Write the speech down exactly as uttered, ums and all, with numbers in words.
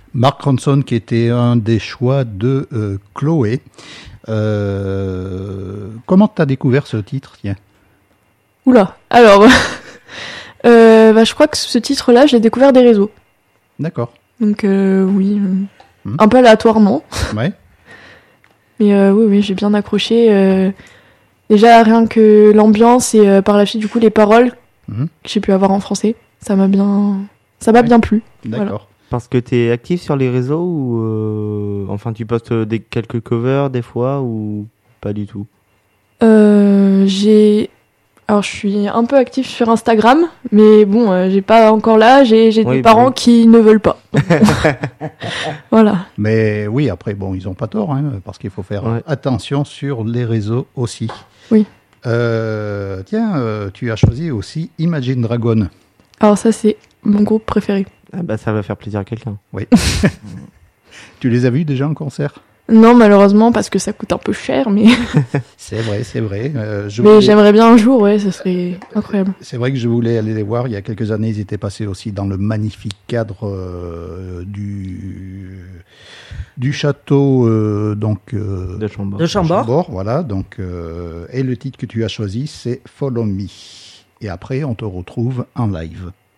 Mark Ronson, qui était un des choix de euh, Chloé. Euh, comment t'as découvert ce titre, tiens? Oula, alors, euh, bah, je crois que ce titre-là, j'ai découvert des réseaux. D'accord. Donc euh, oui, Hmm. un peu aléatoirement. Ouais. Mais euh, oui, oui, j'ai bien accroché. Euh, déjà, rien que l'ambiance et euh, par la suite, du coup, les paroles Mhm. que j'ai pu avoir en français, ça m'a bien, ça m'a Ouais. bien plu. D'accord. Voilà. Parce que tu es actif sur les réseaux ou euh, enfin tu postes des quelques covers des fois ou pas du tout? Euh, j'ai, alors je suis un peu active sur Instagram, mais bon, euh, j'ai pas encore là. J'ai, j'ai Oui, des bah parents oui. qui ne veulent pas. Voilà. Mais oui, après, bon, ils n'ont pas tort, hein, parce qu'il faut faire Ouais. attention sur les réseaux aussi. Oui. Euh, tiens, euh, tu as choisi aussi Imagine Dragon. Alors ça, c'est mon groupe préféré. Ah bah ça va faire plaisir à quelqu'un. Oui. Tu les as vus déjà en concert? Non, malheureusement, parce que ça coûte un peu cher, mais, C'est vrai, c'est vrai. Euh, je mais voulais- j'aimerais bien un jour, ouais, ça serait incroyable. C'est vrai que je voulais aller les voir. Il y a quelques années, ils étaient passés aussi dans le magnifique cadre euh, du du château euh, donc euh, De Chambord. De Chambord. Chambord, voilà. Donc euh, et le titre que tu as choisi, c'est Follow Me. Et après, on te retrouve en live.